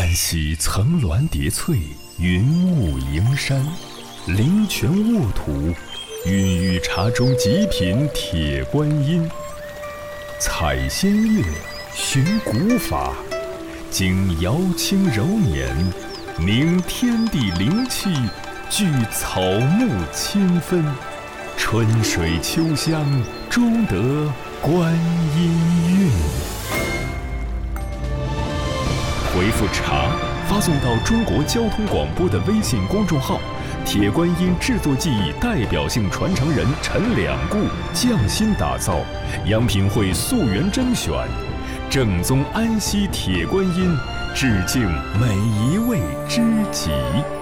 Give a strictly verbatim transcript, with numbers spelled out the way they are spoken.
安溪层峦叠翠，云雾营山，灵泉沃土，孕育茶中极品铁观音。采仙乐，寻古法，经瑶清柔年，凝天地灵气，聚草木千分，春水秋香，终得观音韵。回复茶，发送到中国交通广播的微信公众号，铁观音制作技艺代表性传承人陈两固匠心打造，央品会溯源甄选，正宗安溪铁观音，致敬每一位知己。